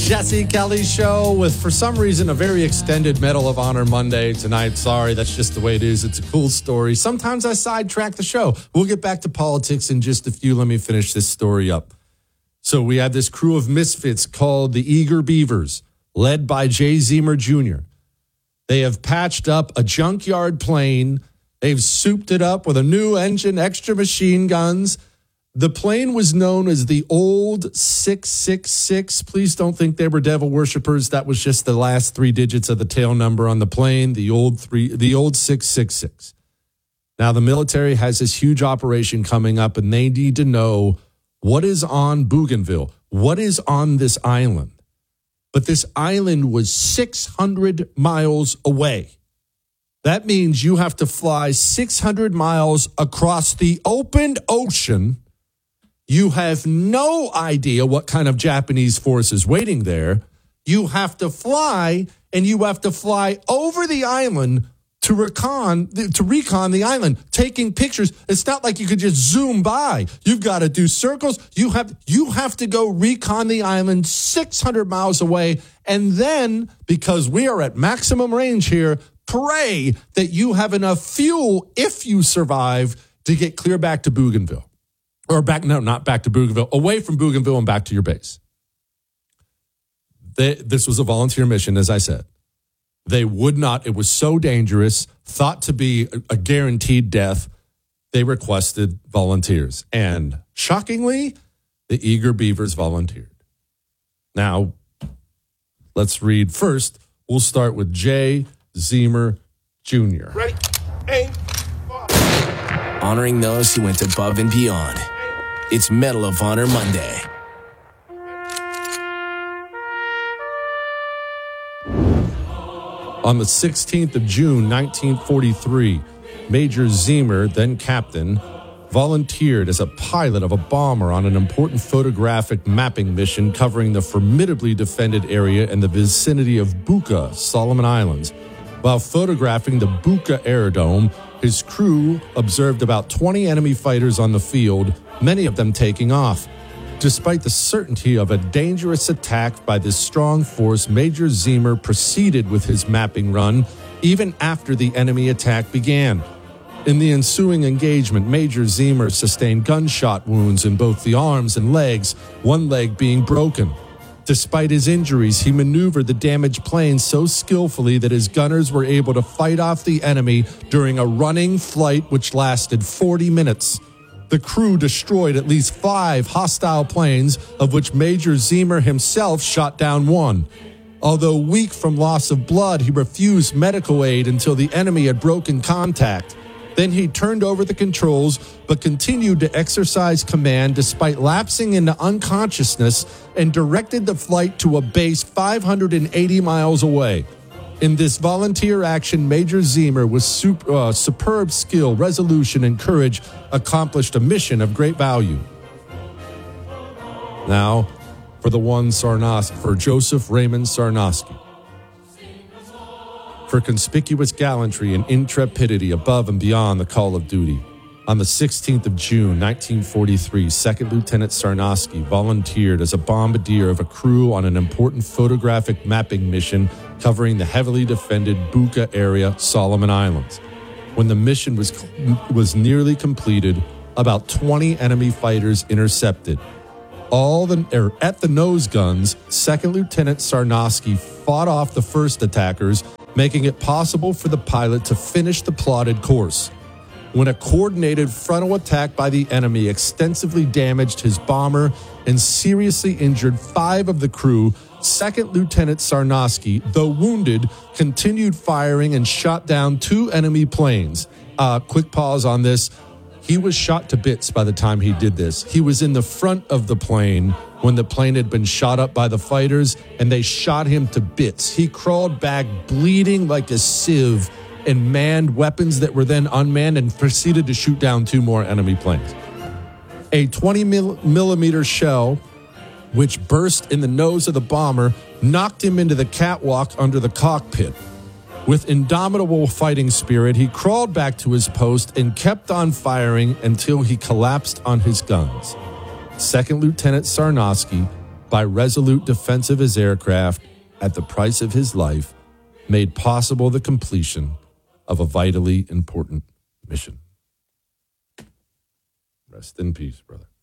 Jesse Kelly Show with, for some reason, a very extended Medal of Honor Monday tonight. Sorry, that's just the way it is. It's a cool story. Sometimes I sidetrack the show. We'll get back to politics in just a few. Let me finish this story up. So we have this crew of misfits called the Eager Beavers, led by Jay Zemer Jr. They have patched up a junkyard plane. They've souped it up with a new engine, extra machine guns. The plane was known as the Old 666. Please don't think they were devil worshippers. That was just the last three digits of the tail number on the plane, the old 666. Now, the military has this huge operation coming up, and they need to know what is on Bougainville, what is on this island. But this island was 600 miles away. That means you have to fly 600 miles across the open ocean. You have no idea what kind of Japanese force is waiting there. You have to fly, and you have to fly over the island to recon the island, taking pictures. It's not like you could just zoom by. You've got to do circles. You have to go recon the island 600 miles away. And then, because we are at maximum range here, pray that you have enough fuel, if you survive, to get clear back to Bougainville. Or not back to Bougainville, away from Bougainville and back to your base. This was a volunteer mission, as I said. They would not, it was so dangerous, thought to be a guaranteed death. They requested volunteers. And shockingly, the Eager Beavers volunteered. Now, let's read first. We'll start with Jay Zemer Jr. Ready? Aim. Honoring those who went above and beyond. It's Medal of Honor Monday. On the 16th of June, 1943, Major Zemer, then captain, volunteered as a pilot of a bomber on an important photographic mapping mission covering the formidably defended area in the vicinity of Buka, Solomon Islands. While photographing the Buka aerodrome, his crew observed about 20 enemy fighters on the field, many of them taking off. Despite the certainty of a dangerous attack by this strong force, Major Zemer proceeded with his mapping run even after the enemy attack began. In the ensuing engagement, Major Zemer sustained gunshot wounds in both the arms and legs, one leg being broken. Despite his injuries, he maneuvered the damaged plane so skillfully that his gunners were able to fight off the enemy during a running flight which lasted 40 minutes. The crew destroyed at least 5 hostile planes, of which Major Zemer himself shot down one. Although weak from loss of blood, he refused medical aid until the enemy had broken contact. Then he turned over the controls, but continued to exercise command despite lapsing into unconsciousness, and directed the flight to a base 580 miles away. In this volunteer action, Major Zemer, with superb skill, resolution, and courage, accomplished a mission of great value. Now, for for Joseph Raymond Sarnosky. For conspicuous gallantry and intrepidity above and beyond the call of duty. On the 16th of June, 1943, Second Lieutenant Sarnosky volunteered as a bombardier of a crew on an important photographic mapping mission covering the heavily defended Buka area, Solomon Islands. When the mission was nearly completed, about 20 enemy fighters intercepted. At the nose guns, Second Lieutenant Sarnosky fought off the first attackers, making it possible for the pilot to finish the plotted course. When a coordinated frontal attack by the enemy extensively damaged his bomber and seriously injured 5 of the crew, Second Lieutenant Sarnosky, though wounded, continued firing and shot down 2 enemy planes. Quick pause on this. He was shot to bits by the time he did this. He was in the front of the plane when the plane had been shot up by the fighters, and they shot him to bits. He crawled back bleeding like a sieve and manned weapons that were then unmanned and proceeded to shoot down 2 more enemy planes. A 20-millimeter shell, which burst in the nose of the bomber, knocked him into the catwalk under the cockpit. With indomitable fighting spirit, he crawled back to his post and kept on firing until he collapsed on his guns. Second Lieutenant Sarnosky, by resolute defense of his aircraft at the price of his life, made possible the completion of a vitally important mission. Rest in peace, brother.